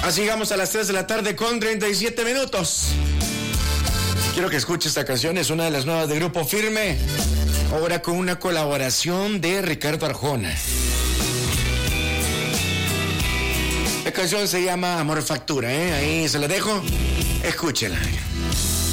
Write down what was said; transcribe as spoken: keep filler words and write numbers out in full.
Así llegamos a las tres de la tarde con treinta y siete minutos. Quiero que escuche esta canción, es una de las nuevas de Grupo Firme, ahora con una colaboración de Ricardo Arjona. La canción se llama Amor Factura, ¿eh? Ahí se la dejo, escúchela.